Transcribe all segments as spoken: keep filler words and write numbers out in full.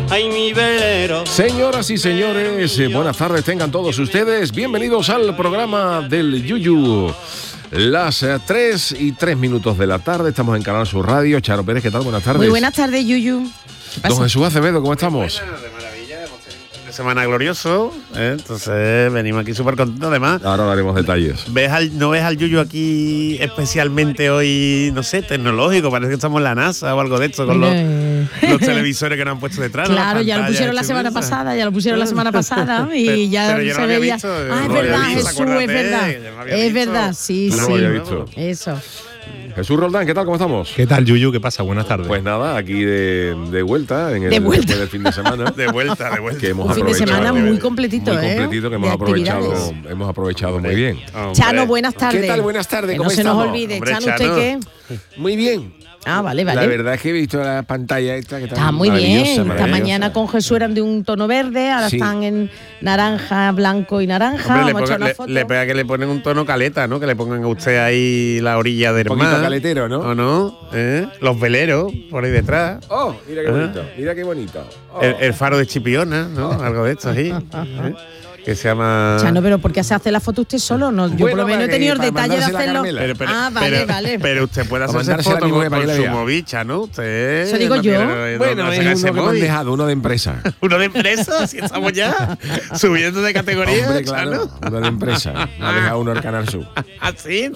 ay mi velero. Señoras y señores, eh, buenas tardes tengan todos ustedes. Bienvenidos al programa del Yuyu. Las eh, tres y tres minutos de la tarde, estamos en Canal Sur Radio. Charo Pérez, ¿qué tal? Buenas tardes. Muy buenas tardes, Yuyu. Don Jesús Acevedo, ¿cómo estamos? Buena, de maravilla, hemos tenido un fin de semana glorioso, ¿eh? Entonces venimos aquí súper contentos. Además, ahora daremos detalles. ¿ves al, ¿no ves al Yuyu aquí especialmente hoy, no sé, tecnológico? Parece que estamos en la NASA o algo de esto, con los, los televisores que nos han puesto detrás. Claro, ya lo pusieron la semana pasada, ya lo pusieron la semana pasada y pero, ya pero yo se no había veía. Visto, ah, es no verdad, visto, Jesús, es verdad. No Es visto. verdad, sí, No sí. lo había visto. Eso. Jesús Roldán, ¿qué tal? ¿Cómo estamos? ¿Qué tal, Yuyu? ¿Qué pasa? Buenas tardes. Pues nada, aquí de, de vuelta en el De vuelta. después del fin de semana. De vuelta, de vuelta. Que hemos Un fin de aprovechado, semana muy completito, muy ¿eh? completito, que hemos De aprovechado, actividades. hemos aprovechado muy bien. Hombre. Chano, buenas tardes. ¿Qué tal? Buenas tardes, Que ¿cómo no se estamos? nos olvide. Hombre, Chano, ¿usted Chano. qué? Muy bien. Ah, vale, vale. La verdad es que he visto la pantalla esta que está, Está muy bien. maravillosa, Esta maravillosa. mañana con Jesús eran de un tono verde, ahora Sí. están en naranja, blanco y naranja. Hombre, le, Vamos a echar ponga- una le- foto. le pega que le ponen un tono caleta, ¿no? Que le pongan a usted ahí la orilla del Un poquito mar. caletero, ¿no? ¿O no? ¿Eh? Los veleros por ahí detrás. Oh, mira qué bonito, mira qué bonito. Oh. El, el faro de Chipiona, ¿no? Algo de esto ahí. ¿eh? Que se llama. Chano, pero ¿por qué se hace la foto usted solo? No, yo Bueno, por lo menos he para tenido el que- para detalle de mandársela a hacerlo. Carmela. Pero, pero- ah, vale, pero- vale. Pero usted puede Para hacerse mandársela a mi foto mujer con, para que con la su vea. movicha, ¿no? Usted. Eso digo no yo. quiere- Bueno, no es saca ese uno que me han móvil. dejado, uno de empresa. Uno de empresa, si estamos ya subiendo de categoría. Hombre, claro, Chano. uno de empresa. Me ha dejado uno al Canal Sur. Así.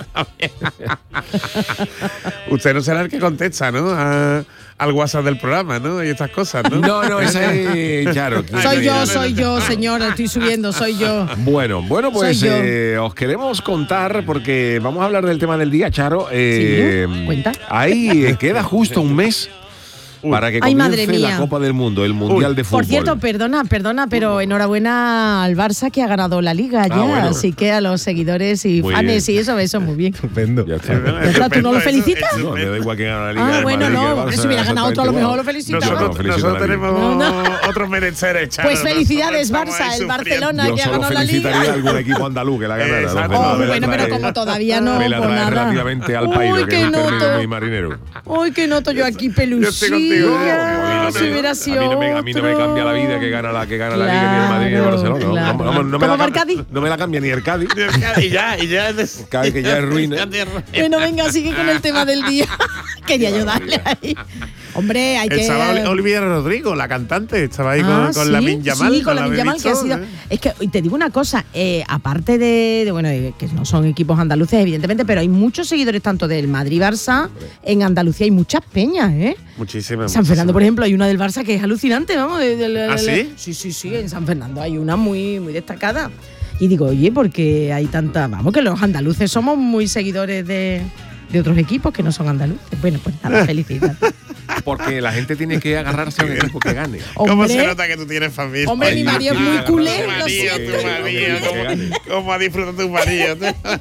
Usted no será el que contesta, ¿no? A- al WhatsApp del programa, ¿no? Y estas cosas, ¿no? No, no, esa es Charo. Soy yo, soy yo, señora, estoy subiendo, soy yo. Bueno, bueno, pues Soy yo. eh, os queremos contar, porque vamos a hablar del tema del día, Charo. Eh, Sí, cuenta. Ahí eh, queda justo un mes para que Ay, madre comience la mía. Copa del Mundo, el Mundial de Fútbol. Por cierto, perdona, perdona, pero enhorabuena al Barça que ha ganado la Liga ya. bueno. Así que a los seguidores y Muy fans bien. y eso, eso, muy bien. Estupendo. Ya está. Ya está, ¿tú no lo felicitas? No, me da igual que gane la Liga. Ah, de bueno, Madrid, que el no, Barça, si hubiera ganado tú a lo exactamente mejor lo igual. felicitamos. No, Nosotros, felicito nosotros a la Liga. tenemos No, no. otros mereceres, Chano. Pues felicidades, Nosotros estamos Barça, ahí el sufriendo. Barcelona Yo que ha solo ganado la felicitaría Liga. a algún equipo andaluz que la ganara. Exacto. Los demás Oh, me la bueno, pero trae- como todavía no, me la pues trae nada. relativamente al pairo, Uy, que qué es un término noto. muy marinero. Uy, qué noto yo aquí pelusilla. Yo estoy contigo, A Si mí hubiera no sido me- a mí no me, a mí no me otro. cambia la vida que gana la que gana la Liga ni el Madrid ni el Claro, Barcelona. No, claro. no, no, no me ¿Como la para el cambia, Cádiz? no me la cambia ni el Cádiz. Y ya, y ya. es- Cádiz que ya es ruina. Bueno, venga, sigue con el tema del día. Quería ayudarle ahí. Hombre, hay que. Estaba Oli- Olivia Rodrigo, la cantante, estaba ahí Ah, con, con sí, Lamine Yamal. sí, con Lamine Yamal, que ha visto, sido. ¿eh? Es que y te digo una cosa, eh, aparte de, de, bueno, de que no son equipos andaluces, evidentemente, pero hay muchos seguidores tanto del Madrid-Barça. En Andalucía hay muchas peñas, ¿eh? Muchísimas. San Fernando, muchísimas. por ejemplo, hay una del Barça que es alucinante, vamos. de- de- de- ¿Ah, sí? Sí, sí, sí, en San Fernando hay una muy, muy destacada. Y digo, oye, porque hay tanta. Vamos, que los andaluces somos muy seguidores de, de otros equipos que no son andaluces. Bueno, pues nada, felicidades. Porque la gente tiene que agarrarse a un equipo que gane. ¿Cómo Hombre, se nota que tú tienes familia? Hombre, mi Ay, marido es sí, muy sí, culé, Tu lo marido, siento. tu marido, ¿cómo, cómo ha disfrutado tu marido?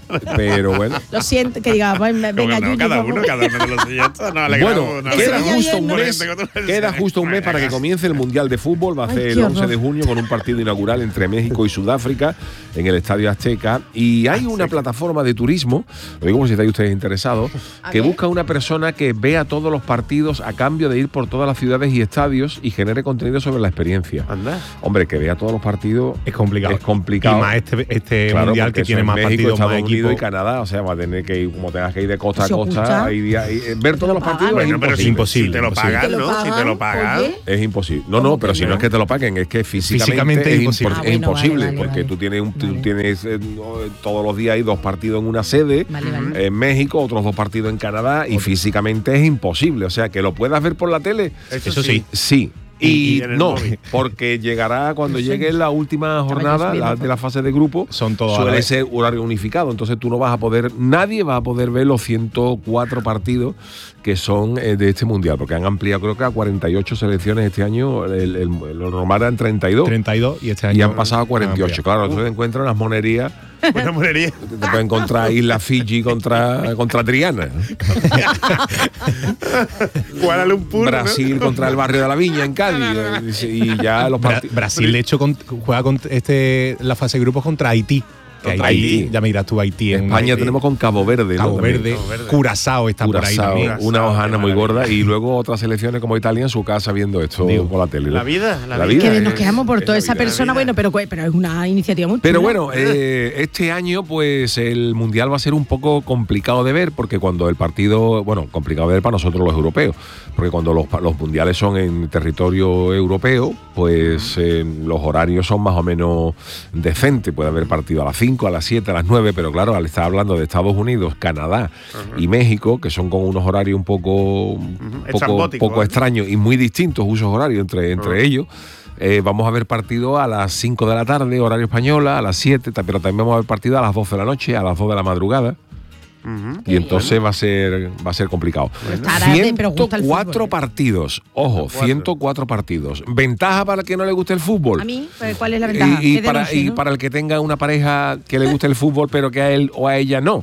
Pero bueno. Lo siento, que diga, pues, venga, Como no, Yuyu, cada por uno, favor. cada uno de los suyos. No, alegramos, Bueno, nos queda alegramos. justo un Por mes, gente que tú- queda justo un mes para que comience el Mundial de Fútbol. Va a Ay, ser qué el once horror. de junio con un partido inaugural entre México y Sudáfrica en el Estadio Azteca. Y hay una plataforma de turismo, lo digo por si estáis ustedes interesados, A que ver. busca una persona que vea todos los partidos a cambio de ir por todas las ciudades y estadios y genere contenido sobre la experiencia. Anda. Hombre, que vea todos los partidos Es complicado. es complicado. Y más este, este Claro, mundial porque que tiene eso es más México, partidos, Estados más Unidos equipos. y Canadá, o sea, va a tener que ir, como tengas que ir de costa a ¿Se costa, oculta? ahí día- ahí, eh, ver todos los pagan? partidos Bueno, es pero imposible. si, imposible, si te lo imposible. pagan, ¿Te lo ¿no? Si te pagan? lo pagan. Oye. Es imposible. No, no, pero si no es que te lo paguen, es que físicamente, Físicamente es, es imposible. impor- Ah, es bueno, imposible, vale, vale, porque vale. tú tienes, un, tú Vale. tienes eh, no, todos los días hay dos partidos en una sede, Vale, vale. en México, otros dos partidos en Canadá, y físicamente es imposible. O sea, que lo puedas ver por la tele, Eso sí. sí. Y- Y, y en el no, móvil. porque llegará cuando llegue la última jornada subiendo la- de la fase de grupo, Son todos a la suele vez. ser horario unificado, entonces tú no vas a poder, nadie va a poder ver los ciento cuatro partidos que son eh, de este mundial, porque han ampliado creo que a cuarenta y ocho selecciones este año, el, el, lo normal eran treinta y dos treinta y dos y este año y han pasado a cuarenta y ocho. han Claro, entonces encuentran las monerías, Una monería. te pueden encontrar Isla Fiji contra, contra Triana, Kuala Lumpur, ¿no? Brasil contra el barrio de la Viña en Cádiz, y ya los Bra- partidos. Brasil, de hecho, con- juega con este, la fase de grupos contra Haití. Que Haití, Haití. ya me dirás tú, Haití. En España Haití. tenemos con Cabo Verde, ¿no? Cabo También. Verde, Cabo Verde. Curazao está por ahí Curazao, también. una Curazao, hojana qué muy maravilla. gorda y luego otras selecciones como Italia en su casa viendo esto Digo, por la tele. ¿no? La vida, la, La vida. vida. Que nos es- quejamos por es toda la esa vida. persona, vida. bueno, pero, pero es una iniciativa muy Pero chula. bueno, eh, este año pues el Mundial va a ser un poco complicado de ver porque cuando el partido, bueno, complicado de ver para nosotros los europeos, porque cuando los, los mundiales son en territorio europeo, pues eh, los horarios son más o menos decentes. Puede haber partido a las cinco, a las siete, a las nueve, pero claro, al estar hablando de Estados Unidos, Canadá y México, que son con unos horarios un poco, un poco, Estrambóticos, poco ¿eh? extraños y muy distintos usos horarios entre, entre ellos. Eh, vamos a ver partido a las cinco de la tarde, horario española, a las siete, ta- pero también vamos a ver partido a las doce de la noche, a las dos de la madrugada. Ujú. Y entonces va a ser va a ser complicado. Estará de- pero gusta el ciento cuatro fútbol. partidos. Ojo, ciento cuatro partidos. Ventaja para el que no le guste el fútbol. A mí, pues, ¿cuál es la ventaja? Y, y Es de para, noche, y ¿no? para el que tenga una pareja que le guste el fútbol, pero que a él o a ella no.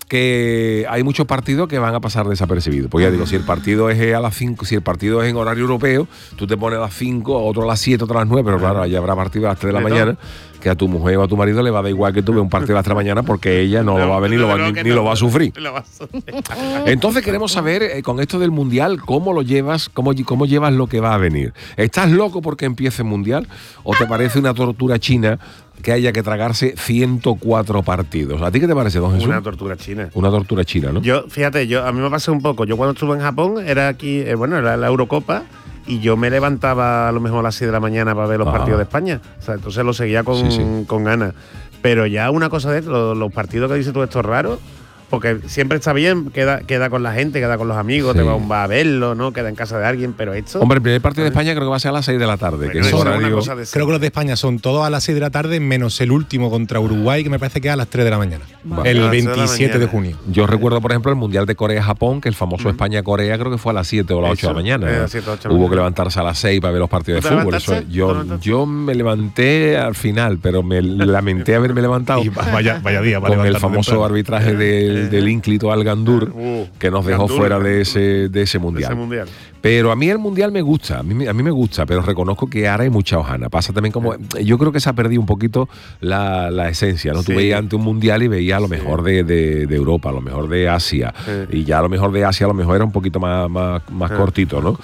Que hay muchos partidos que van a pasar desapercibidos. Pues ya digo, si el partido es a las cinco, si el partido es en horario europeo, tú te pones a las cinco, otro a las siete, otro a las nueve, pero claro, allá habrá partido a las tres de la De mañana, todo. que a tu mujer o a tu marido le va a dar igual que tú veas un partido a las tres de la mañana porque ella no, lo va a venir lo va- desde ni, luego que ni no. lo va a sufrir. Lo va a sufrir. Entonces queremos saber, eh, con esto del Mundial, cómo lo llevas, cómo, cómo llevas lo que va a venir. ¿Estás loco porque empiece el Mundial? ¿O te parece una tortura china que haya que tragarse ciento cuatro partidos? ¿A ti qué te parece, don Jesús? Una tortura china. Una tortura china, ¿no? Yo, fíjate, yo a mí me pasó un poco. Yo cuando estuve en Japón, era aquí, eh, bueno, era la Eurocopa, y yo me levantaba a lo mejor a las seis de la mañana para ver los Ah. partidos de España. O sea, entonces lo seguía con, Sí, sí. con ganas. Pero ya una cosa de los, los partidos que dices tú, estos raros, porque siempre está bien, queda, queda con la gente, queda con los amigos, Sí. te va a un bar a verlo, ¿no? Queda en casa de alguien, pero esto. Hombre, el primer partido de España creo que va a ser a las seis de la tarde, que Pero es eso es una horario... cosa de- Creo que los de España son todos a las seis de la tarde, menos el último contra Uruguay, que me parece que es a las tres de la mañana. Vale. El A las seis de la veintisiete de mañana. junio. Yo recuerdo, por ejemplo, el Mundial de Corea-Japón, que el famoso España-Corea creo que fue a las siete o las ocho de la Eso, mañana. eh, a las siete o ocho de la Hubo mañana. que levantarse a las seis para ver los partidos de ¿Tú te fútbol. Eso, levantaste? ¿Tú te yo, levantaste? yo me levanté al final, pero me lamenté haberme levantado. Y vaya, vaya día, para con el levantarte famoso temprano. arbitraje del, del ínclito Al Gandur, Uh, que nos dejó Gandur, fuera de ese, de ese mundial. ese mundial. Pero a mí el mundial me gusta, a mí, me- a mí me gusta, pero reconozco que ahora hay mucha hojana. Pasa también como. Yo creo que se ha perdido un poquito la, la esencia, ¿no? Tú Sí. veías ante un mundial y veías a lo mejor de, de- de Europa, a lo mejor de Asia. Sí. Y ya a lo mejor de Asia a lo mejor era un poquito más, más, más cortito, ¿no?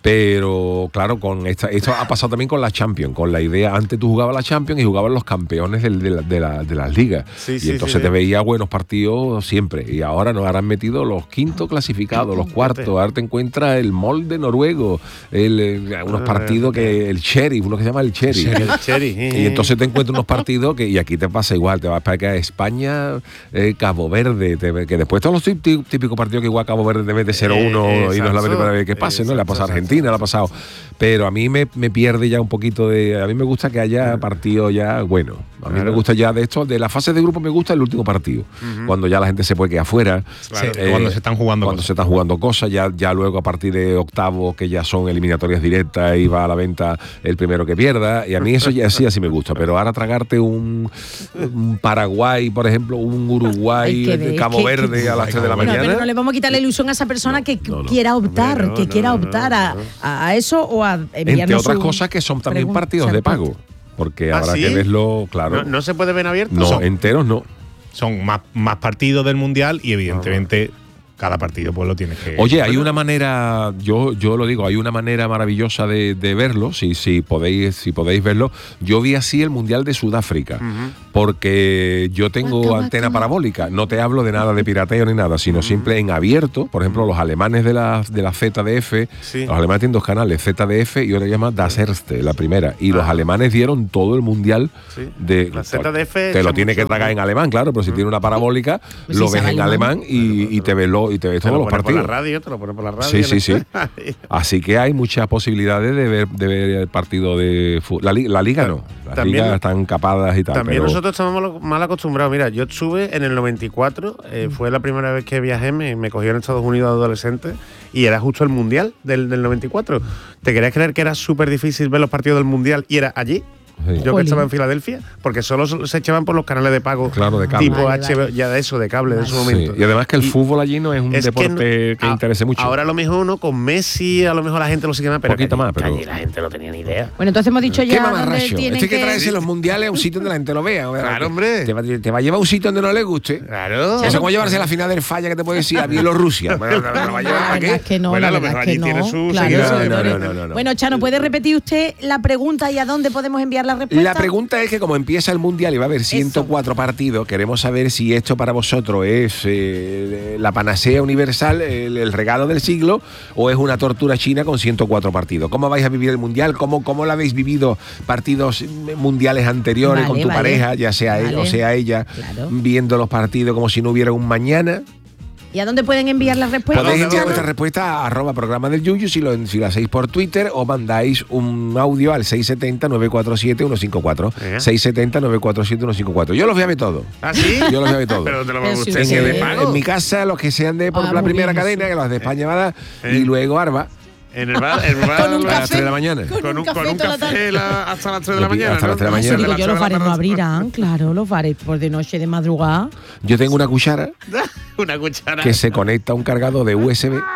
Pero claro, con esta, esto ha pasado también con la Champions, con la idea. Antes tú jugabas la Champions y jugaban los campeones del- de, la- de la- de las ligas. Sí, y sí, entonces sí, te sí. veía buenos partidos siempre. Y ahora nos han metido los quintos clasificados, los cuartos. Ahora te encuentras el molde noruego, el, eh, unos Ah, partidos que el Sheriff, uno que se llama el Sheriff. El Cherry. Y entonces te encuentras unos partidos que, y aquí te pasa igual, te vas para acá a España, eh, Cabo Verde, te- que después todos los tí- típicos partidos que igual Cabo Verde te mete cero uno Eh, y no es la exacto. primera vez que pase, ¿no? Le ha pasado a Exacto, Argentina, le ha pasado. Pero a mí me, me pierde ya un poquito de. A mí me gusta que haya partido ya bueno. A mí me gusta ya de esto, de la fase de grupo me gusta el último partido. Cuando ya la gente se puede quedar afuera. Claro, cuando se están jugando Cuando cosas. se están jugando cosas, ya, ya luego a partir de octavos, que ya son eliminatorias directas, y va a la venta el primero que pierda. Y a mí eso ya sí así me gusta. Pero ahora tragarte un, un Paraguay, por ejemplo, un Uruguay, Hay que ver, de Cabo que- Verde que- a las tres de la Bueno, mañana. pero no le vamos a quitar la ilusión a esa persona que no, no. quiera optar, Hombre, no, que no, quiera no, optar no, a, no. a- a eso o a Entre enviarnos otras su cosas que son también pregunta, partidos de Santo. pago. Porque ¿Ah, habrá sí? que verlo, claro. ¿No, no se puede ver abierto? No, Son- enteros no. Son más, más partidos del Mundial y evidentemente cada partido pues lo tienes que... Oye, hay una manera, yo, yo lo digo, hay una manera maravillosa de, de verlo, si, si, podéis, si podéis verlo. Yo vi así el Mundial de Sudáfrica, porque yo tengo Guaca, antena guaca. parabólica. No te hablo de nada de pirateo ni nada, sino simple en abierto. Por ejemplo, los alemanes de la, de la Z D F, Sí. los alemanes tienen dos canales, Z D F y otra que se llama Das Erste, la primera. Y los Ah. alemanes dieron todo el Mundial Sí. de... La Z D F te lo echa tienes que mucho- tragar en alemán, claro, pero si tiene una parabólica, Pues lo si ves sabe en alemán. alemán y, y te ves, lo, y te ves Te todos lo los pone por partidos. la radio, te lo pone por la radio. Sí, sí, sí. ¿no? Así que hay muchas posibilidades de ver, de ver el partido de fútbol. La, li- la liga no. Las También- ligas están capadas y tal. También pero nosotros estamos mal- mal acostumbrados. Mira, yo estuve en el noventa y cuatro, eh, fue la primera vez que viajé, me, me cogí en Estados Unidos de adolescente y era justo el Mundial del, del noventa y cuatro. ¿Te querías creer que era súper difícil ver los partidos del Mundial y era allí? Sí. Yo que estaba en Filadelfia, porque solo se echaban por los canales de pago. Claro, de cable. Tipo vale, H B O, vale. ya de eso, de cable vale. de su momento. Sí. Y además que el y fútbol allí no es un es deporte que, no, que interese mucho. Ahora a lo mejor no, con Messi a lo mejor la gente lo sigue más, pero un poquito que, más, pero que allí la gente no tenía ni idea. Bueno, entonces hemos dicho ¿Qué ya dónde mamarracho? tienen Este hay que que traerse los mundiales a un sitio donde la gente lo vea. Claro, hombre. Te va, te va a llevar a un sitio donde no le guste. Claro. Eso es como llevarse a la final del Falla que te puede decir a Bielorrusia. Bueno, ¿te lo va a llevar La a verdad qué? es que no, Bueno, la a lo verdad mejor es que allí tiene no. sus Claro, seguidores. seguidores. No, no, no, no. Bueno, Chano, ¿puede repetir usted la pregunta y a dónde podemos enviar la respuesta? La pregunta es que como empieza el Mundial y va a haber ciento cuatro Eso. partidos, queremos saber si esto para vosotros es eh, la panacea universal, el, el regalo del siglo, o es una tortura china con ciento cuatro partidos. ¿Cómo vais a vivir el Mundial? ¿Cómo, cómo lo habéis vivido partidos mundiales anteriores Vale, con tu vale. pareja, ya sea él Vale. o sea ella, Claro. viendo los partidos como si no hubiera un mañana? ¿Y a dónde pueden enviar la respuesta? Podéis enviar Chano? vuestra respuesta a arroba programa del Yuyu si lo, si lo hacéis por Twitter o mandáis un audio al seis siete cero, nueve cuatro siete, uno cinco cuatro. ¿Eh? seis siete cero, nueve cuatro siete, uno cinco cuatro. Yo los voy a ver todos. ¿Ah, sí? Yo los voy a ver todos. Pero te lo Pero si usted En, sí es usted- de en- pago. en mi casa, los que sean de por Ah, la muy primera bien, cadena, sí. que los de España va a dar, ¿Eh? y luego Arba, En el bar, el bar Con un a las café. tres de la mañana. Con con un un, café con un toda la café tarde. la- hasta las tres de la Hasta mañana. las tres de la ¿no? Ah, mañana. sí, digo, yo Hasta los las bares tres no de la abrirán, claro, los bares por de noche de madrugada. Yo tengo una cuchara Una cuchara. que se conecta a un cargador de U S B.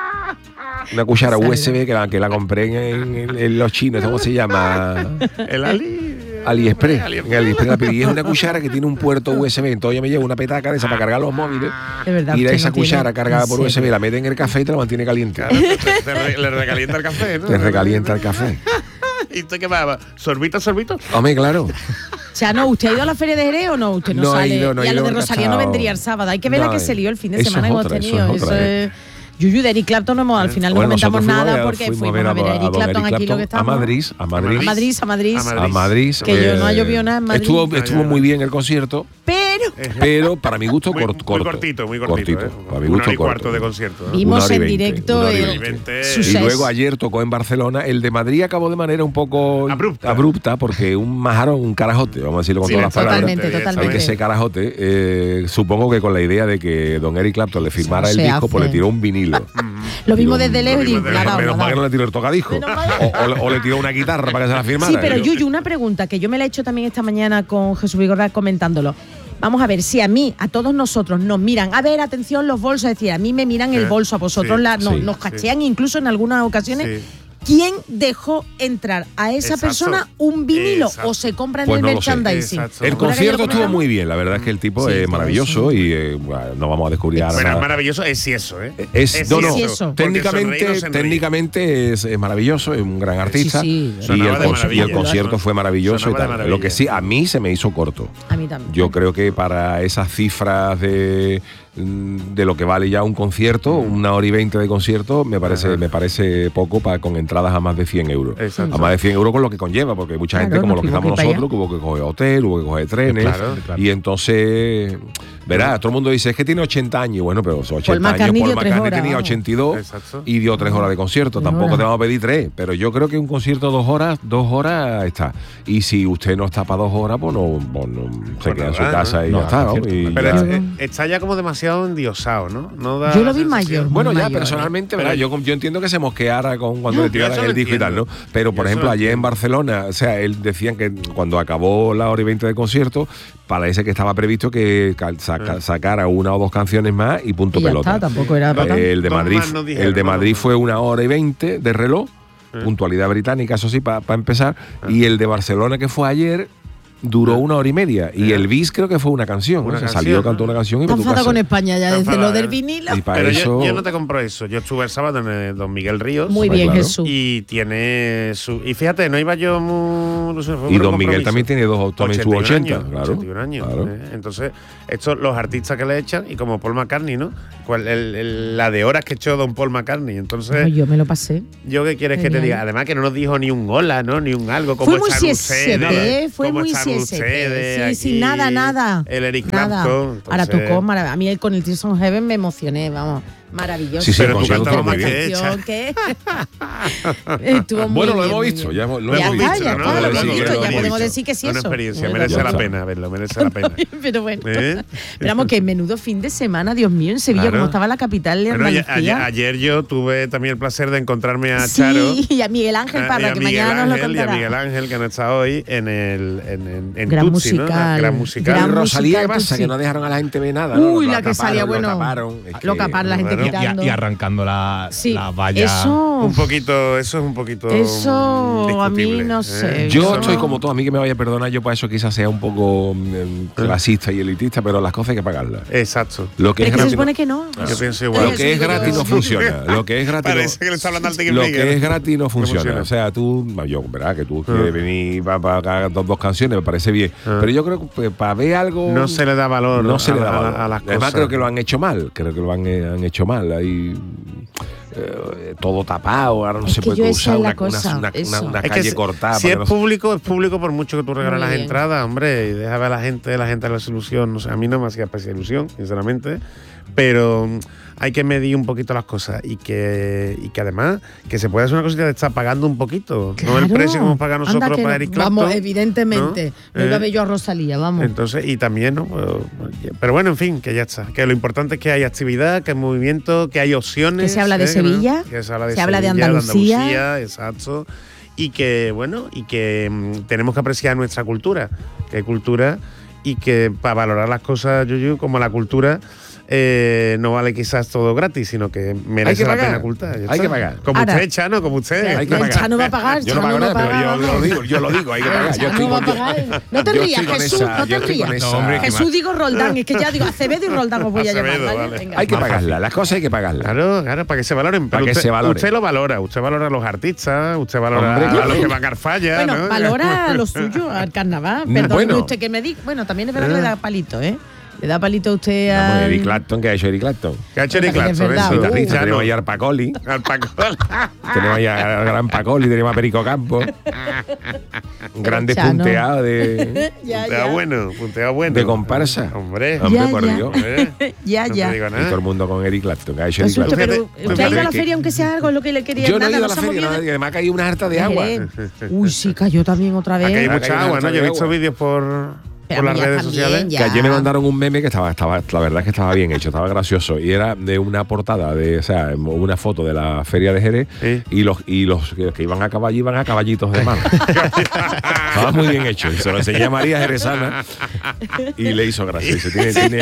Una cuchara U S B que la, que la compré en, en- en los chinos, ¿cómo se llama? El Ali. AliExpress. En AliExpress la pedí. Y es una cuchara que tiene un puerto U S B. Entonces yo me llevo una petaca de esa para cargar los móviles. De verdad. Y de usted esa no tiene- cuchara cargada ¿en por U S B serio? la mete en el café y te la mantiene caliente. Claro, te, te- te re- le recalienta el café, ¿no? Te recalienta el café. ¿Y usted qué va? ¿Sorbito, sorbito? Hombre, claro. Chano, ¿usted ha ido a la Feria de Jerez o no? Usted no, No he sale. ido, no he y a lo ido de porque Rosalía ha no estado- vendría el sábado. Hay que ver No, la que se lió el fin de eso semana es que hemos otra, eso tenido. es otra, es. Yuyu de Eric Clapton no hemos, al final no Bueno, comentamos nosotros fuimos nada a ver- porque fuimos fuimos a ver a ver a a Eric don Clapton Eric aquí lo que Clapton, estamos. a Madrid, a Madrid. A Madrid, a Madrid. A Madrid. A Madrid. Que yo no ha eh, llovido nada en Madrid. Estuvo, No ha estuvo llovido. muy bien el concierto, Pero pero para mi gusto Muy, cort- muy corto. cortito, muy cortito. ¿eh? Para mi Una gusto hora y corto. cuarto de concierto. ¿eh? Una vimos hora y en veinte, directo una hora y el veinte. su Y ses. luego ayer tocó en Barcelona. El de Madrid acabó de manera un poco Abrupta. abrupta porque un majarón, un carajote, vamos a decirlo con Sí, todas las palabras. totalmente, Es totalmente. que ese carajote, eh, supongo que con la idea de que don Eric Clapton le firmara Eso el se disco, pues hace. le tiró un vinilo. Lo mismo Tiró un- desde lejos y mismo desde la ha lejos, dado, Menos la mal ha que no dado. le tiró el tocadisco. Menos mal. O, o le- o le tiró una guitarra para que se la firmara. Sí, pero Yuyu, una pregunta que yo me la he hecho también esta mañana con Jesús Vigorra comentándolo. Vamos a ver, si a mí, a todos nosotros nos miran, a ver, atención, los bolsos, es decir, a mí me miran el Eh, bolso, a vosotros sí, la- no- sí, nos sí. cachean incluso en algunas ocasiones. Sí. ¿Quién dejó entrar a esa Exacto. persona un vinilo Exacto. o se compra en Pues el no lo sé. merchandising? Exacto. El ¿Recuerda que concierto lo estuvo comentamos? muy bien, la verdad es que el tipo Sí, es pero maravilloso y eh, bueno, no vamos a descubrir ahora Bueno, es nada. maravilloso, es si eso, ¿eh? Es, no, no, sí eso. Porque técnicamente, sonreír no se enríe. técnicamente es, es maravilloso, es un gran artista. sí, y, sonaba el de conci- maravilla. y el concierto fue maravilloso. Sonaba y de tal. maravilla. Lo que sí, a mí se me hizo corto. A mí también. Yo creo que para esas cifras de, mm, de lo que vale ya un concierto, una hora y veinte de concierto, me parece, Ajá. me parece poco para con entradas a más de cien euros. Exacto. A más de cien euros con lo que conlleva, porque hay mucha Claro, gente como nos lo que tuvimos estamos que ir para nosotros, que hubo que coger hotel, hubo que coger trenes. Claro, claro. Y entonces, verás, todo el mundo dice, es que tiene ochenta años. Bueno, pero son ochenta años. McCartney Paul dio tres McCartney horas, tenía vamos. ochenta y dos Exacto. y dio tres horas de concierto. Tres Tampoco horas. te vamos a pedir tres, pero yo creo que un concierto dos horas, dos horas está. Y si usted no está para dos horas, pues no, pues no se Pues queda en su nada, casa ¿no? y No, ya está. ¿no? concierto. Y Pero ya- es- está ya como demasiado endiosado, ¿no? No da Yo lo vi sensación. mayor. Bueno, ya mayor, ¿eh? personalmente, Pero- ¿verdad? Yo, yo entiendo que se mosqueara con cuando No, le tiraran yo eso el lo disco y tal, ¿no? entiendo. Pero, por Yo eso ejemplo, lo ayer en entiendo. Barcelona, o sea, él decían que cuando acabó la hora y veinte de concierto, parece que estaba previsto que cal- saca- sacara una o dos canciones más y punto Y ya pelota. está, tampoco era para Eh, el de Dos Madrid, más nos dijeron, el de ¿no? Madrid fue una hora y veinte de reloj, puntualidad británica, eso sí, para empezar. Y el de Barcelona, que fue ayer, duró una hora y media. Y Ah. el bis creo que fue una canción. Una ¿no? Se canción, salió, ¿no? cantó una canción y Está para tu enfadado casa. con España ya Está desde enfadado, lo del ¿eh? vinilo. Y para Pero eso. yo, yo no te compro eso. Yo estuve el sábado en el Don Miguel Ríos. Muy Pues bien, claro. Jesús. Y tiene su. Y fíjate, no iba yo muy. no sé, fue Y por Don Miguel compromiso. también tiene dos, también sus ochenta y un ochenta, años, claro. ochenta y un años. claro. ¿eh? Entonces, estos los artistas que le echan, y como Paul McCartney, ¿no? Cual- el- el- la de horas que echó Don Paul McCartney. Entonces, Ay, yo me lo pasé. ¿yo qué quieres que te Genial. diga? Además, que no nos dijo ni un hola, ¿no? Ni un algo. ¿Cómo Fue muy están siete, ustedes? ¿eh? Fue ¿Cómo muy están siete. ustedes Sí, sí, aquí? nada, nada. El Eric Nada. Clapton. Ahora entonces- tocó maravilloso. A mí con el Tears on Heaven me emocioné, vamos. Maravilloso. Sí, sí, Pero tú consigo cantabas muy muy bien. bien. Canción que estuvo muy Bueno, lo bien, hemos muy visto, bien. ya hemos- lo Ya hemos está, visto, ya ¿no? está, lo Lo hemos hemos visto, visto, ya lo podemos hemos decir que sí Una eso. experiencia, Ya merece ya la está. pena verlo, merece la pena. Pero bueno. ¿Eh? Esperamos que menudo fin de semana, Dios mío, en Sevilla, Claro. como estaba la capital de Bueno, ayer, Andalucía. ayer- ayer yo tuve también el placer de encontrarme a Charo. Sí, y a Miguel Ángel Ah, y Parra, a que Miguel mañana nos lo Ángel, y a contará. Miguel Ángel, que no está hoy en el en, en, en Gran Tutsi, ¿no? musical. Gran musical. Gran Y Rosalía, ¿qué musical, pasa? sí. Que no dejaron a la gente ver nada. ¿no? Uy, Lo la que taparon, salía, bueno. Lo taparon. Es Lo que- caparon, la gente claro. Y, y- quitando. y arrancando la, Sí, la valla. eso, Un poquito, eso es un poquito Eso a mí discutible, no ¿eh? sé. Yo Eso estoy no. como tú, a mí que me vaya a perdonar, yo para eso quizás sea un poco mm, clasista y elitista, pero las cosas hay que pagarlas. Exacto. Lo que Pero es es que se gratis. supone que no. Yo pienso igual. Lo que es gratis no funciona. Lo que es gratis. Parece no- que le está hablando al Tigre Lo Miguel. que es gratis no funciona. funciona. O sea, tú, yo, ¿verdad? Que tú quieres venir para pagar dos, dos canciones, me parece bien. Pero yo creo que para ver algo. No se le da valor No se a, le da a- valor. a las Además, cosas. creo que lo han hecho mal. Creo que lo han, eh, han hecho mal. Ahí. eh, todo tapado, ahora no Es se que puede yo esa usar es la una, cosa, una, una- eso. una Es que calle si- cortada. Si para es que no se- público, es público por mucho que tú regalas Muy las bien. entradas, hombre, y deja ver a la gente, la gente le hace ilusión. No sé, a mí no me hacía especial ilusión, sinceramente. Pero mm, hay que medir un poquito las cosas y que, y que además que se puede hacer una cosita de estar pagando un poquito. No el Claro. precio que hemos pagado Anda nosotros que para no. Eric Clapton. Vamos, evidentemente. ¿no? No iba a Eh, ver yo a Rosalía, vamos. Entonces, y también, ¿no? Pues, pero bueno, en fin, que ya está. Que lo importante es que hay actividad, que hay movimiento, que hay opciones. Que se habla de ¿eh? Sevilla, Que se habla de se habla de Sevilla, Andalucía. Andalucía, exacto. Y que, bueno, y que mm, tenemos que apreciar nuestra cultura. Que hay cultura y que para valorar las cosas, Yuyu, como la cultura. Eh, no vale quizás todo gratis, sino que merece Hay que la pagar. pena ocultar. ya Hay está. que pagar. Como Ahora- usted, Chano, como usted. Claro, hay que el pagar. Chano va a pagar, Yo no Chano pago va a nada, pero pagar, yo lo vamos. digo, yo lo digo, hay que El pagar. Yo Chano estoy va a con- pagar. No te yo rías, estoy con Jesús, esa- no yo te estoy con rías. esa- No, hombre, que Jesús digo Roldán, es que ya digo Acevedo y Roldán os voy a llamar, Acevedo, ¿vale? vale. Venga. Hay que pagarla, las cosas hay que pagarlas. Claro, claro, para que se valoren. Para Pero que usted, se valore. usted lo valora, usted valora a los artistas, usted valora Hombre, a claro. los que van a Carfalla. Bueno, ¿no? valora lo suyo al carnaval. Mm, Perdóneme bueno. usted que me diga. Bueno, también es verdad que le da palito, ¿eh? Le da palito a usted Vamos, a. Eric Clapton, ¿qué ha hecho Eric Clapton? ¿Qué ha hecho Eric También es Clapton? verdad. Eso. Uh. Guitarrista, Chano. tenemos ahí al Pacoli, Al Paco. tenemos ahí al gran Pacoli, tenemos a Perico Campos. Un grande Chano. punteado de, Ya, Puntea ya. bueno, puntea bueno. de comparsa. Hombre, Hombre, Ya, por ya. Dios. hombre. Ya, No ya. te digo Y todo nada. el mundo con Eric Clapton, ¿qué ha hecho Eric Jesús, Clapton? pero Fíjate, usted ha ido a la fíjate feria que- aunque sea algo, es lo que le quería. Yo no he nada, ido a no la se ha feria, movido nada, y además que hay una harta de agua. Jerez. Uy, sí, cayó también otra Aquí hay vez. Ah, que mucha hay agua, harta ¿no? Yo he de visto agua. vídeos por, Pero por las mira, redes también, sociales. ya. Que ayer me mandaron un meme que estaba, estaba, la verdad es que estaba bien hecho, estaba gracioso. Y era de una portada, de, o sea, una foto de la feria de Jerez Sí. y los y los que, que iban a caballo iban a caballitos de mano. Estaba muy bien hecho. Y se lo enseñé a María Jerezana y le hizo gracia. Dice, tiene, tiene-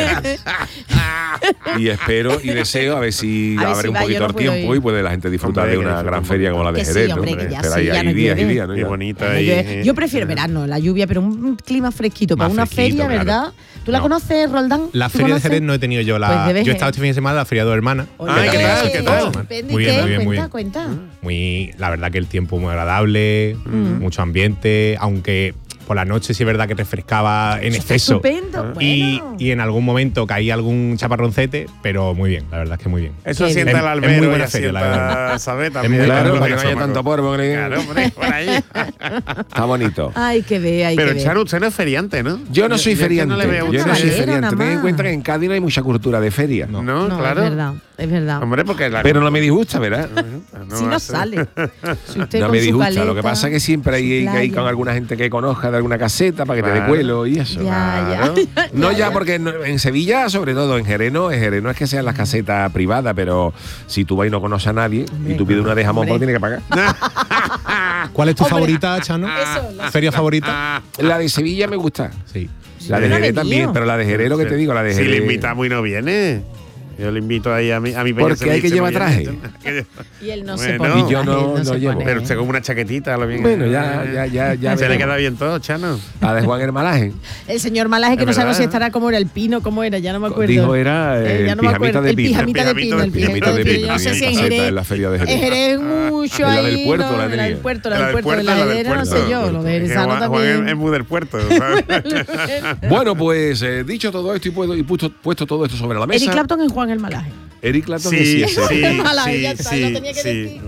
y espero y deseo a ver si A ver abre si un va, yo poquito no el puedo tiempo ir. y puede la gente disfrutar Hombre, de que una disfruta gran un feria poco. como la de Que sí, Jerez. ¿no? hombre, que ya Pero sí, hay, ya hay no días y llueve. días, ¿no? Qué Ya. bonito Yo, ahí. yo prefiero verano, la lluvia, pero un clima fresquito para Más una fresquito, feria, claro. ¿verdad? ¿Tú la No. conoces, Roldán? La ¿Tú feria de conoces? Jerez no he tenido yo la. Pues debes yo he ir. estado este fin de semana en la feria de dos hermanas. Oye, Ay, ¿qué tal? ¿Qué tal? Pendi, Muy bien, ¿qué? muy bien, muy Cuenta, bien. cuenta. Muy, la verdad que el tiempo muy agradable, Mm. mucho ambiente, aunque por la noche sí es verdad que refrescaba en exceso. Estupendo. Y, Bueno. y en algún momento caía algún chaparroncete, pero muy bien, la verdad es que muy bien. Eso Qué sienta bien. el Es muy albero buena y feria, la asienta, verdad. ¿sabes? Es También. muy- Claro, muy para que no buena haya zona. tanto polvo. que- Claro, hombre, por ahí. Está bonito. Hay que ver, hay Pero que ver. Chano, usted no es feriante, ¿no? Yo no soy es que feriante. no le veo a yo no usted. soy Camarero feriante. nada Ten en más. cuenta que en Cádiz no hay mucha cultura de feria. No, No, claro. es verdad, es verdad. Hombre, porque la. Pero no me disgusta, ¿verdad? Si no hace- sale. Si usted No con me su disgusta. Lo que caleta, pasa es que siempre hay su que ir playa. con alguna gente que conozca de alguna caseta para que te dé Claro. cuelo y eso. Ya, Claro. ya. No ya porque no- en Sevilla, sobre todo en Jerez, no, en Jerez no es que sean las casetas privadas, pero si tú vas y no conoces a nadie y tú pides una de jamón, pues Hombre. tienes que pagar. ¿Cuál es tu Hombre. favorita, Chano? Eso, la- ¿Feria favorita? La de Sevilla me gusta. Sí. La de no ha Jerez venido. también, pero la de Jerez, lo que te digo, la de Si le Jerez. invitamos y no viene. Yo le invito ahí a mi, a mi peña Porque hay que sevillista, llevar no viene. traje. Y él no se Bueno. pone. Y yo no- traje, no se llevo. pone. Pero usted con una chaquetita, lo bien. Bueno, ya, ya, ya, ya. Se le veremos. queda bien todo, Chano. A de Juan Hermalaje. El señor Malaje, que Es no sabemos si verdad. estará como era el pino, cómo era, ya no me acuerdo. Dijo era Eh, el ya no me pijamita acuerdo. de El pino. pijamita de pino, el pijamita de pino. Yo no sé si en Caseta Jerez. en la feria de Jerez. En Jerez mucho En la ahí. del puerto no, la la tenía. del puerto, la La del del puerto, puerto, la la de del no sé puerto. yo, lo de Que Jerezano Juan- Juan también. es muy del puerto, ¿sabes? Bueno, pues eh, dicho todo esto y, puesto, y puesto, puesto todo esto sobre la mesa. Eric Clapton en Juan el Malaje. Eric Clapton Sí, es sí, ese. Mala, sí, ya está, sí, lo tenía que sí. decir.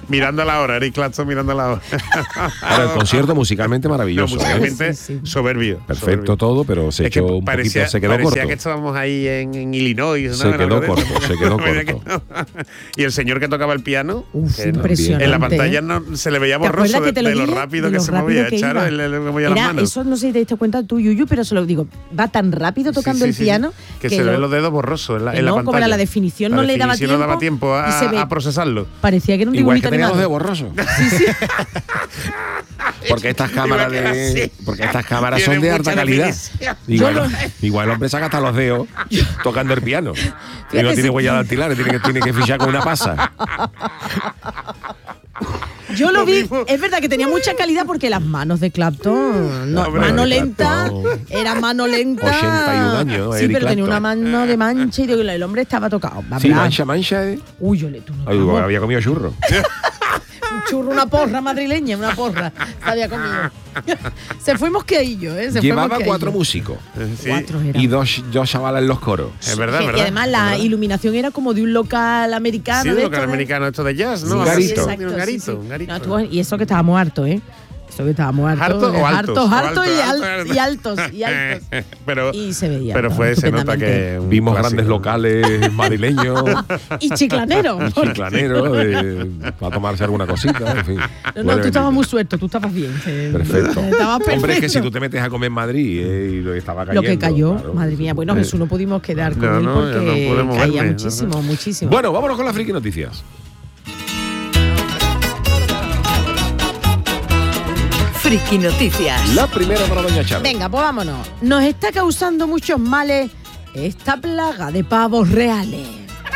mirando a la hora, Eric Clapton mirando a la hora. Ahora, el concierto musicalmente maravilloso. No, musicalmente ¿eh? Sí, sí. soberbio. Perfecto soberbio. todo, pero se Es que echó un parecía, poquito, se quedó parecía corto. que estábamos ahí en, en Illinois. ¿no? Se En quedó algo de- corto, se quedó Parecía corto. que no. Y el señor que tocaba el piano, Uf, que no- impresionante. en la pantalla ¿eh? no, se le veía ¿Te acuerdas borroso de, que te lo de lo dije? rápido De que lo se rápido movía. que Charo, iba. él le le movía las Era, manos. eso no sé si te diste cuenta tú, Yuyu, pero se lo digo, va tan rápido tocando Sí, sí, el sí, piano que, se lo- ven los dedos borrosos en la, que en la no, pantalla. como era la definición, La no le daba definición no daba tiempo tiempo a, y se ve- a procesarlo. parecía que era un Igual que dibujito tenía los dedos animado. borrosos. Sí, sí. Porque estas cámaras Igual que de, así. porque estas cámaras Tiene son de mucha alta calidad. definición. Igual, Yo igual el hombre saca hasta los dedos tocando el piano. Y Fíjate, no tiene sí. huella dactilares, tiene que, tiene que fichar con una pasa. Yo lo Lo vi, mismo. es verdad que tenía mucha calidad porque las manos de Clapton, no, Hombre, mano de lenta, Clapton. era mano lenta. ochenta y un años, Sí, Eric pero tenía Clapton. una mano de mancha y digo, el hombre estaba tocado. Sí, Habrá- mancha, mancha. Eh. Uy, yo le tú no Ay, vamos. había comido churro. Un churro, una porra madrileña, una porra. Se había comido. Se fue mosqueillo, ¿eh? Se Llevaba fue cuatro mosqueillo. músicos Sí. Cuatro era. y dos, dos chavalas en los coros. Es verdad, Sí, verdad. Y además la es verdad. iluminación era como de un local americano. Sí, de de estos, local ¿eh? americano, esto de jazz, ¿no? Un Algo así, garito. Exacto, un sí, garito, sí. un garito. No, estuvo- y eso que estábamos hartos, ¿eh? Eso que estábamos hartos. ¿Hartos o eh, altos? Hartos, O hartos y, altos, al- altos. y altos. Y altos. pero, Y se veía. pero ¿no? fue, se nota Estupendamente. que. un Vimos clásico. grandes locales madrileños, Y chiclanero. chiclaneros, de- para tomarse alguna cosita, en fin. No, Bueno, no, tú estabas bendito. muy suelto, tú estabas bien. eh, Perfecto. Estabas perfecto. Hombre, es que si tú te metes a comer en Madrid eh, y lo estaba Lo cayendo. que cayó, claro. madre mía. Bueno, Eh, Jesús, no pudimos quedar con No, él no, porque no pude moverme, caía no, muchísimo, muchísimo. Bueno, vámonos con las friki noticias. Friki Noticias. La primera para Doña Charo. Venga, pues vámonos. Nos está causando muchos males esta plaga de pavos reales.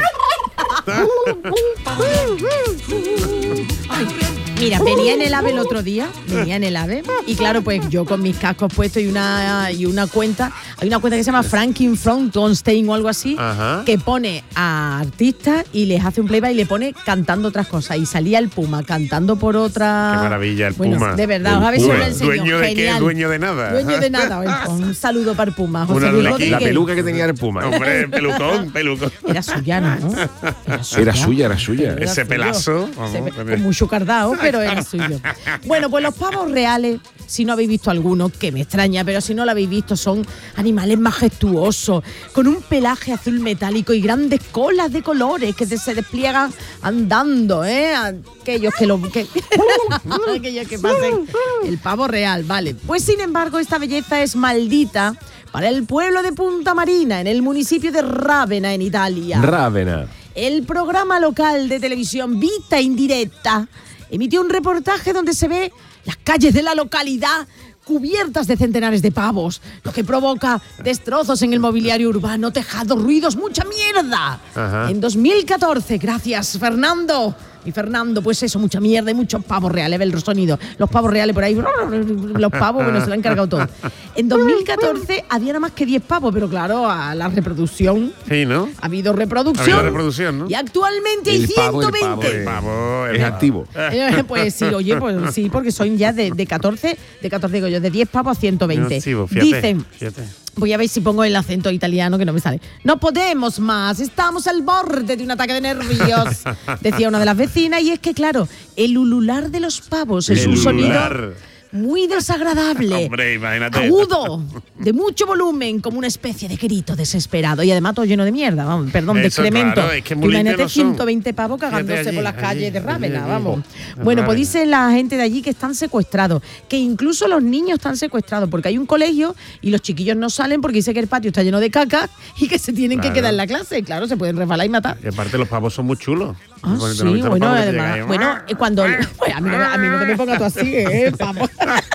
Mira, venía en el AVE el otro día, venía en el AVE, y claro, pues yo con mis cascos puestos y una, y una cuenta, hay una cuenta que se llama Franklin Frankenstein o algo así, Ajá. que pone a artistas y les hace un playback y le pone cantando otras cosas. Y salía el Puma cantando por otra. Qué maravilla, el Bueno, Puma. de verdad, El os habéis Puma. el enseño. ¿Dueño de qué? Genial. Dueño de nada. Dueño de nada. Un saludo para el Puma. José Una Luis la- Rodríguez. La peluca que tenía el Puma. ¿eh? Hombre, pelucón, pelucón. Era suya, ¿no? Era suya, Era suya, era suya. Era Ese suyo. pelazo, vamos, Ese pe- con con el- mucho cardao, pero era suyo. Bueno, pues los pavos reales, si no habéis visto alguno, que me extraña, pero si no lo habéis visto, son animales majestuosos, con un pelaje azul metálico y grandes colas de colores que se despliegan andando, ¿eh? Aquellos que lo que, aquellos que pasen el pavo real, vale. Pues sin embargo, esta belleza es maldita para el pueblo de Punta Marina, en el municipio de Rávena, en Italia. Rávena. El programa local de televisión Vita Indirecta emitió un reportaje donde se ve las calles de la localidad cubiertas de centenares de pavos, lo que provoca destrozos en el mobiliario urbano, tejados, ruidos, mucha mierda. Ajá. En dos mil catorce, gracias Fernando. Y Fernando, pues eso, mucha mierda y muchos pavos reales, ve el sonido. Los pavos reales por ahí, los pavos, bueno, se lo han cargado todo. En dos mil catorce había nada más que diez pavos, pero claro, a la reproducción Sí, ¿no? ha habido reproducción. Ha habido reproducción, ¿no? Y actualmente hay El pavo, el ciento pavo, veinte. el Pavo, Es activo. Eh, Pues sí, oye, pues sí, porque son ya de, de catorce, de catorce digo yo, de diez pavos a ciento veinte. Sí, fíjate, Dicen, fíjate. voy a ver si pongo el acento italiano que no me sale. No podemos más, estamos al borde de un ataque de nervios, decía una de las vecinas, y es que claro, el ulular de los pavos es El un sonido ulular. muy desagradable. Hombre, imagínate. Agudo, de mucho volumen, como una especie de grito desesperado. Y además todo lleno de mierda, vamos, perdón, de Eso, excremento. claro, es que muy Imagínate limpios no son. ciento veinte pavos cagándose Fíjate allí, por las calles allí, de Rávena, allí, vamos. allí. Bueno, pues Rávena. dice la gente de allí que están secuestrados, que incluso los niños están secuestrados, porque hay un colegio y los chiquillos no salen porque dice que el patio está lleno de caca y que se tienen Claro. que quedar en la clase. Claro, se pueden resbalar y matar. Y aparte los pavos son muy chulos. Ah, Porque sí, ¿no has visto los bueno, pavos que te además, llegan ahí? bueno, eh, cuando pues, a, mí no, a mí no te me pongas tú así, ¿eh? Vamos.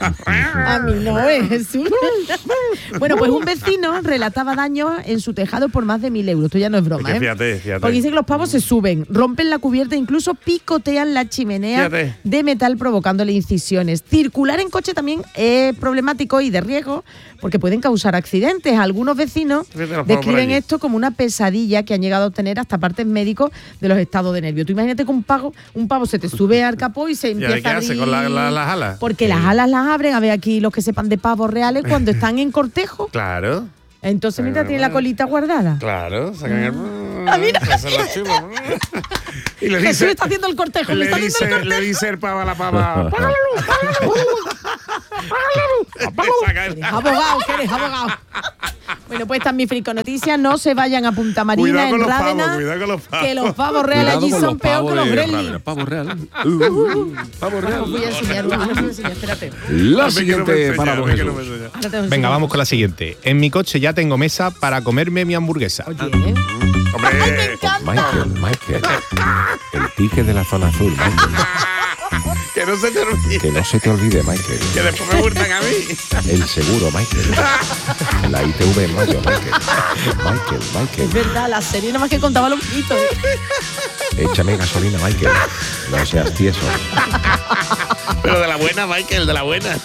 A mí no es Jesús. Bueno, pues un vecino relataba daños en su tejado por más de mil euros. Esto ya no es broma, Es que ¿eh? fíjate, fíjate. Porque dice que los pavos se suben, rompen la cubierta, incluso picotean la chimenea Fíjate. de metal provocándole incisiones. Circular en coche también es problemático y de riesgo porque pueden causar accidentes. Algunos vecinos Fíjate los pavos por describen allí. esto como una pesadilla que han llegado a obtener hasta partes médicos de los estados de nervio. Tú imagínate que un pavo, un pavo se te sube al capó y se ¿Y empieza ahora qué a hace abrir. con la- la- las alas? Porque las alas las abren, a ver aquí los que sepan de pavos reales, cuando están en cortejo. Claro, Entonces mientras Pero tiene la bueno. colita guardada. claro. Sacan el... Ah, mira. Eso es lo chulo. Y le Jesús dice, está haciendo el cortejo, le le está haciendo dice, el cortejo. le dice el pavo a la pava, apaga la luz, apaga la luz. Apaga la luz. Eres abogado, que eres abogado. Bueno, pues están mis frico noticias. No se vayan a Punta Marina, Cuidado con en los Rávena, pavos, cuidado con los pavos. que los pavos reales Cuidado allí con son los peor pavos que los de gremlins. Rávena. Pavo real. Uh, pavo Os real. voy a enseñar, os voy a enseñar, espérate. La A mí que no me siguiente enseña, para a don mí que no me Jesús. enseña. Ahora te lo Venga, enseño. vamos con la siguiente. En mi coche ya tengo mesa para comerme mi hamburguesa. Oye, Hombre, ¡ay, me encanta! Michael, Michael. El ticket de la zona azul, Michael. que no se te olvide. Que no se te olvide, Michael. Que después me hurtan a mí. El seguro, Michael. La I T V en mayo, Michael. Michael, Michael. Es verdad, la serie nada más que contaba los pitos. Échame gasolina, Michael. No seas tieso. Pero de la buena, Michael, de la buena.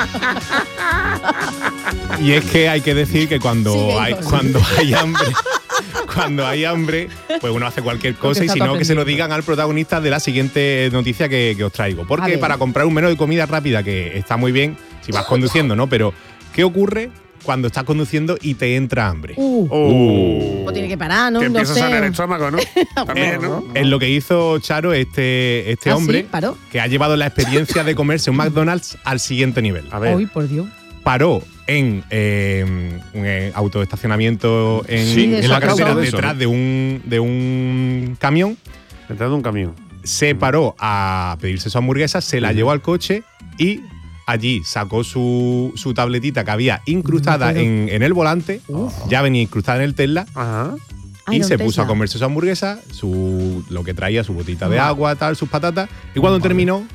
Y es que hay que decir que cuando Sigue, hay, hijo. cuando hay hambre, cuando hay hambre, pues uno hace cualquier cosa y está si todo no, que se lo aprendido. digan al protagonista de la siguiente noticia que, que os traigo. A Porque ver. para comprar un menú de comida rápida, que está muy bien si vas conduciendo, ¿no? Pero, ¿qué ocurre cuando estás conduciendo y te entra hambre? Uh, Oh. o tiene que parar, ¿no? Que No empieza a sonar el sé. estómago, ¿no? También, ¿no? Es lo que hizo Charo, este, este ¿Ah, hombre, sí? ¿Paró? que ha llevado la experiencia de comerse un McDonald's al siguiente nivel. A ver. Uy, por Dios. Paró en eh, un eh, autoestacionamiento en, Sí, en eso la ha pasado. carretera De eso, detrás ¿no? de un, de un camión. Detrás de un camión. Se paró a pedirse su hamburguesa, se la llevó al coche y allí sacó su, su tabletita que había incrustada No puedo. en, en el volante, ya venía incrustada en el Tesla. Ajá. Ay, Y no, se Tesla. puso a comerse su hamburguesa, su, lo que traía, su botita de Ah. agua, tal, sus patatas. Y cuando terminó,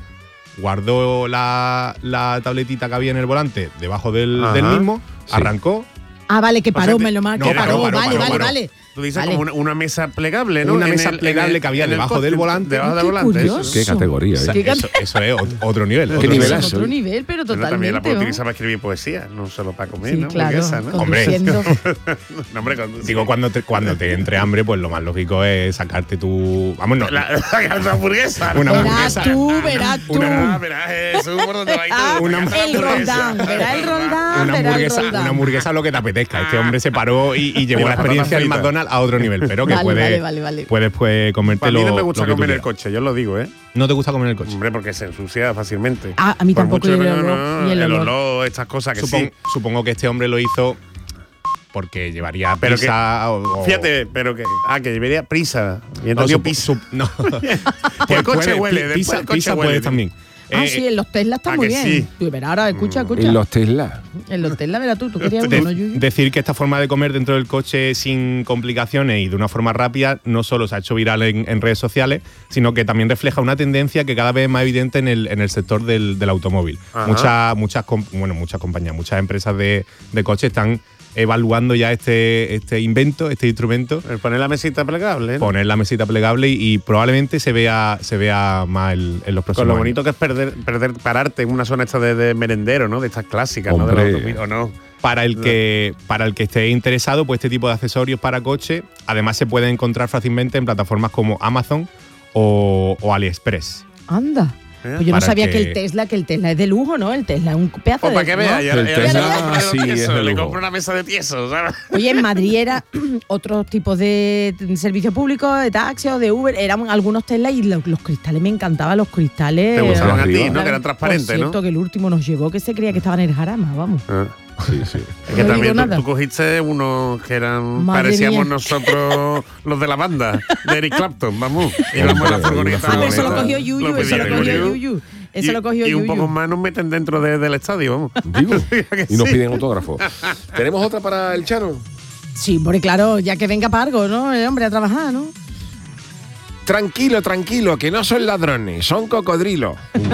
guardó la, la tabletita que había en el volante debajo del, Ajá. del mismo, Sí. arrancó. Ah, vale, que O sea, paró, te- me lo marco. no, paró, paró, paró, vale, paró, vale, paró. vale. Tú dices Vale. como una, una mesa plegable, ¿no? Una En mesa el- en plegable el- que había en el debajo coche, del volante. Debajo del Qué volante. eso. curioso. Qué categoría, O sea, ¿eh? eso, eso es ot- otro nivel. Qué otro nivel nivel. es. Otro nivel, pero Pero también la totalmente. puedo ¿no? utilizar para escribir poesía, no solo para comer, Sí, ¿no? claro. Hamburguesa, ¿no? Hombre. conduciendo. No, hombre, cuando, Digo, cuando te, cuando te entre hambre, pues lo más lógico es sacarte tu. Vamos, no. La, la hamburguesa. Una Verás hamburguesa. tú, verás tú. Una, verás, Jesús, por dónde va y Ah, todo. una- Saca la el hamburguesa. Roldán, verá el Roldán, Una verá el hamburguesa, Roldán. una hamburguesa lo que te apetezca. Este hombre se paró y, y llevó Y la las experiencia del patatas fritas. McDonald's a otro nivel. Pero que Vale, puedes, vale, vale, vale. puedes pues, comerte A mí lo, no me gusta lo que tú comer en el quieras. coche, yo lo digo, ¿eh? ¿No te gusta comer en el coche? Hombre, porque se ensucia fácilmente. Ah, a mí Por tampoco, mucho y el que no, olor, no, y el el olor. olor, estas cosas que Supon- sí. Supongo que este hombre lo hizo porque llevaría Pero que- prisa o, o- Fíjate, pero que. Ah, que llevaría prisa. Y no, entonces supo- piso. sup- no. El coche Puede, huele, pi- después Pisa, el coche pisa huele, puedes tío. también. Ah, Eh, sí, en los Tesla está ¿a muy que bien. sí? Tú verás, ahora, escucha, escucha. Y los Tesla. En los Tesla, verás tú, tú querías de- uno, ¿no, Yuyu? decir que esta forma de comer dentro del coche sin complicaciones y de una forma rápida no solo se ha hecho viral en, en redes sociales, sino que también refleja una tendencia que cada vez es más evidente en el, en el sector del, del automóvil. Ajá. Muchas, muchas, com- bueno, muchas compañías, muchas empresas de, de coches están evaluando ya este, este invento, este instrumento, El poner la mesita plegable, ¿no? poner la mesita plegable y, y probablemente se vea, se vea más el- en los próximos Con lo años. bonito que es perder, perder, pararte en una zona esta de, de merendero, ¿no? De estas clásicas, ¿no? Hombre. De la automóvil, ¿o no? Para el que para el que esté interesado, pues este tipo de accesorios para coche, además se pueden encontrar fácilmente en plataformas como Amazon o, o AliExpress. Anda. ¿Eh? Pues yo no Para sabía que... que- el Tesla, que el Tesla es de lujo, ¿no? El Tesla es un pedazo Pues de... para que ¿no? veas, ya, El ya- Tesla, ya le compro sí, tieso, es de le lujo. compro una mesa de tiesos, ¿sabes? Oye, en Madrid era otros tipos de servicios públicos, de taxi o de Uber, eran algunos Tesla y los, los cristales, me encantaban los cristales. Te gustaban a arriba. ti, ¿no? Que eran transparentes, Por cierto, ¿no? que el último nos llevó que se creía que estaba en el jarama, vamos. Ah. Sí, sí. Es que No también digo tú, nada. tú cogiste unos que eran. Madre parecíamos mía. nosotros los de la banda, de Eric Clapton, vamos. Íbamos en la Hombre, furgoneta. una Ah, pero eso lo bonita. cogió Yuyu, Lo eso lo pedí, cogió Yuyu. Yuyu. Eso Y- lo cogió Y un Yuyu. poco más nos meten dentro de- del estadio, vamos. Digo. Que Y nos sí. piden autógrafo. ¿Tenemos otra para el Chano? Sí, porque claro, ya que venga para algo, ¿no? El hombre a trabajar, ¿no? Tranquilo, tranquilo, que no son ladrones, son cocodrilos.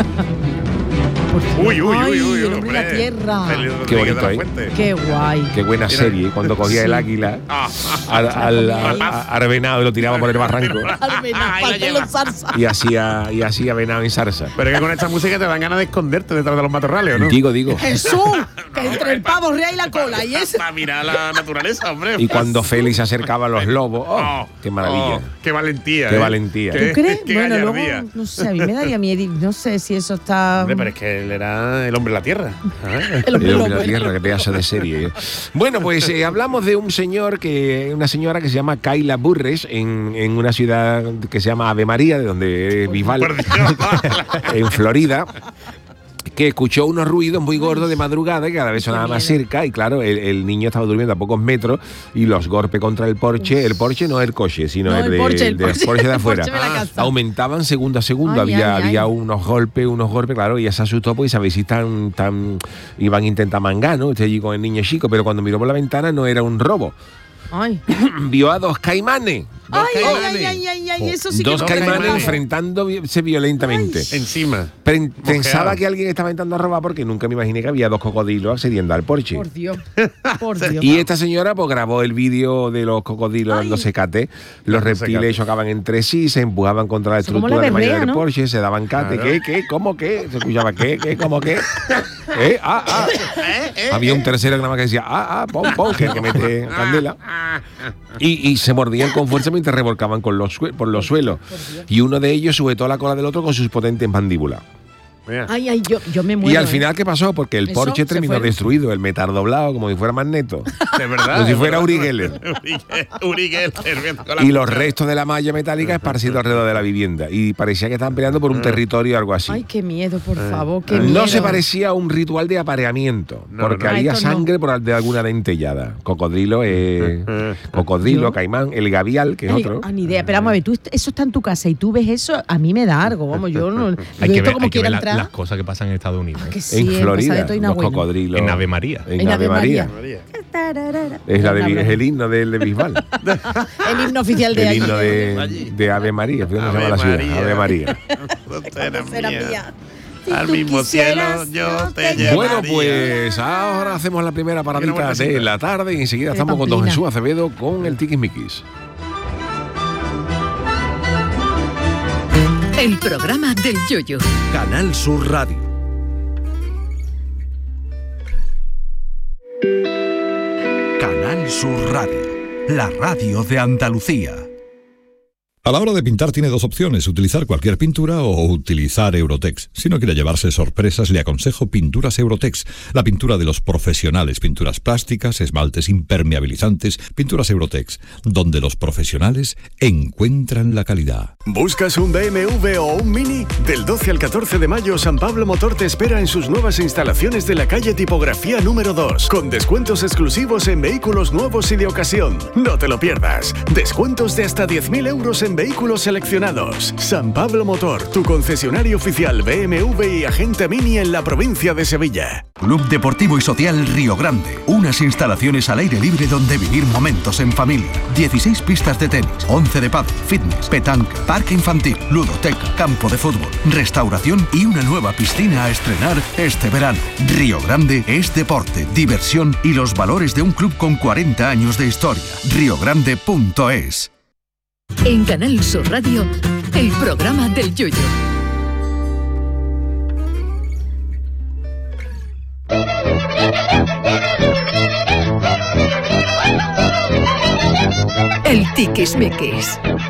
Uy, uy, uy, Ay, uy, el hombre y la tierra. Feliz Qué Rodríguez bonito, de la ¿eh? Fuente. Qué guay. Qué buena Mira. serie, cuando cogía el águila Ah, al, al, al- a- a venado y lo tiraba por el barranco. Armena, Ahí la falta lleva. los salsa. Y hacía, y hacía venado en zarza. Pero es que con esta música te dan ganas de esconderte detrás de los matorrales, ¿o no? Digo, digo. Jesús, Que entre el pavo real y la cola. Y eso. Para mirar la naturaleza, hombre. Y cuando Félix se acercaba a los lobos, ¡oh! Oh, ¡Qué maravilla! oh, ¡Qué valentía! ¡Qué eh. valentía! ¿Tú Qué- crees? qué Bueno, luego, gallardía. no sé, a mí me daría miedo. No sé si eso está. Hombre, pero es que él era el hombre de la tierra. ¿eh? El hombre El hombre lobo, de la ¿eh? tierra, qué pedazo de serie. Bueno, pues eh, hablamos de un señor que, una señora que se llama Kayla Burres en, en una ciudad que se llama Ave María, de donde es Bisbal, Por Dios. en Florida, que escuchó unos ruidos muy gordos de madrugada que cada vez sonaban más cerca y claro, el, el niño estaba durmiendo a pocos metros y los golpes contra el porche, el porche no el coche, sino No, el, el de, porche, el del porche, porche de el afuera. porche de la casa. Aumentaban segundo a segundo, Ay, había, ay, había ay. unos golpes, unos golpes, claro, y ella se asustó porque sabéis si tan, tan iban a intentar mangar, ¿no? Usted allí con el niño chico, pero cuando miró por la ventana no era un robo. Ay. Vio a dos caimanes. Ay, ay, caimanes. ay, ay, ay, ay, eso sí que dos no caimanes me gusta. enfrentándose violentamente. Encima. Pen- pensaba Mojeado. que alguien estaba intentando robar porque nunca me imaginé que había dos cocodrilos accediendo al porche. Por Dios. Por Dios. Y esta señora pues grabó el vídeo de los cocodrilos Ay. dándose cate. Los Dándose reptiles cate. chocaban entre sí, se empujaban contra la Eso como estructura la de mayor berrea, del ¿no? Porsche, se daban cate. Claro. ¿Qué? ¿Qué? ¿Cómo qué? Se escuchaba ¿qué? ¿Qué? ¿Cómo qué? ¿Eh? Ah, ah. Había un tercero que nada más que decía ah, ah, pon, pon, que, que mete candela. Y, y se mordían con fuerza mientras revolcaban con los sue- por los suelos. Y uno de ellos sujetó la cola del otro con sus potentes mandíbulas. Mira. Ay, ay, yo, yo me muero. Y al ¿eh? final, ¿qué pasó? Porque el Eso Porsche se terminó fue. destruido, el metal doblado, como si fuera Magneto. De verdad. Como si de fuera verdad. Uri Geller. Uri Geller, Uri Geller, con la Y los cuchara. restos de la malla metálica esparcidos alrededor de la vivienda. Y parecía que estaban peleando por un territorio o algo así. Ay, qué miedo, por favor, qué miedo. Eh, No se parecía a un ritual de apareamiento, No, porque no. había Ah, esto no. sangre por de alguna dentellada. Cocodrilo, eh, cocodrilo, Yo- caimán, el gavial, que es Ay, otro. ah, ni idea. Pero vamos a ver, tú, est- eso está en tu casa y tú ves eso, a mí me da algo. Vamos, yo no. Hay yo que esto ver, como hay que ver quiera la- entrar. las cosas que pasan en Estados Unidos. Ah, ¿eh? que sí, En pasa de Florida, todo y los una buena. cocodrilos. En Ave María. En En Ave Ave María. María. Es, la de, Una es broma. el himno del de Bisbal. El himno oficial de El allí. himno de, Allí. de Ave María. ¿Cómo se llama Ave la ciudad? María. Ave María. Frontera Será mía. mía. Si Al tú mismo cielo quisieras, yo no te te llevo. Bueno, María. pues ahora hacemos la primera Una paradita vueltecita. de la tarde y enseguida De estamos con don Pamplina. Jesús Acevedo con el Tiquismiquis. El programa del Yoyo. Canal Sur Radio. Canal Sur Radio, la radio de Andalucía. A la hora de pintar tiene dos opciones, utilizar cualquier pintura o utilizar Eurotex. Si no quiere llevarse sorpresas, le aconsejo Pinturas Eurotex, la pintura de los profesionales, pinturas plásticas, esmaltes impermeabilizantes, Pinturas Eurotex, donde los profesionales encuentran la calidad. ¿Buscas un B M W o un Mini? Del doce al catorce de mayo, San Pablo Motor te espera en sus nuevas instalaciones de la calle Tipografía número dos, con descuentos exclusivos en vehículos nuevos y de ocasión. No te lo pierdas. Descuentos de hasta diez mil euros en vehículos seleccionados. San Pablo Motor, tu concesionario oficial B M W y agente Mini en la provincia de Sevilla. Club Deportivo y Social Río Grande. Unas instalaciones al aire libre donde vivir momentos en familia. dieciséis pistas de tenis, once de pádel, fitness, petanca, parque infantil, ludoteca, campo de fútbol, restauración y una nueva piscina a estrenar este verano. Río Grande es deporte, diversión y los valores de un club con cuarenta años de historia. río grande punto es. En Canal Sur Radio, el programa del Yoyo. El Tiquismiquis.